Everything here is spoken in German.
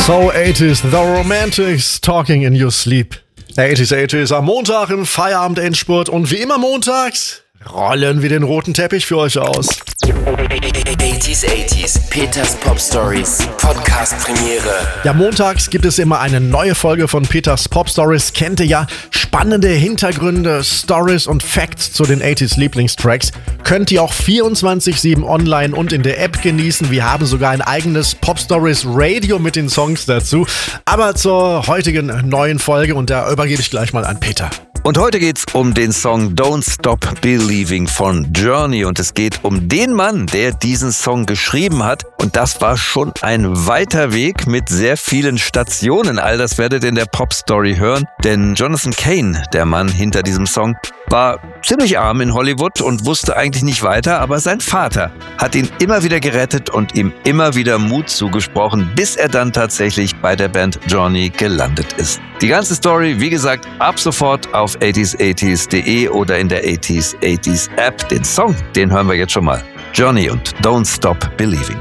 So 80s, The Romantics, Talking in Your Sleep. 80s am Montag im Feierabend-Endspurt und wie immer montags rollen wir den roten Teppich für euch aus. 80s, Peters Pop Stories, Podcast-Premiere. Ja, montags gibt es immer eine neue Folge von Peters Pop Stories. Kennt ihr ja, spannende Hintergründe, Stories und Facts zu den 80s Lieblingstracks. Könnt ihr auch 24/7 online und in der App genießen. Wir haben sogar ein eigenes Pop Stories Radio mit den Songs dazu. Aber zur heutigen neuen Folge und da übergebe ich gleich mal an Peter. Und heute geht's um den Song Don't Stop Believing von Journey und es geht um den Mann, der diesen Song geschrieben hat und das war schon ein weiter Weg mit sehr vielen Stationen. All das werdet ihr in der Pop-Story hören, denn Jonathan Cain, der Mann hinter diesem Song, war ziemlich arm in Hollywood und wusste eigentlich nicht weiter, aber sein Vater hat ihn immer wieder gerettet und ihm immer wieder Mut zugesprochen, bis er dann tatsächlich bei der Band Journey gelandet ist. Die ganze Story, wie gesagt, ab sofort auf 80s80s.de oder in der 80s App. Den Song, den hören wir jetzt schon mal. Journey und Don't Stop Believing.